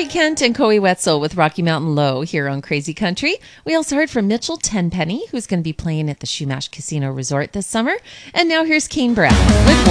Troy Kent and Coey Wetzel with Rocky Mountain Low here on Crazy Country. We also heard from Mitchell Tenpenny, who's going to be playing at the Shumash Casino Resort this summer. And now here's Kane Brown with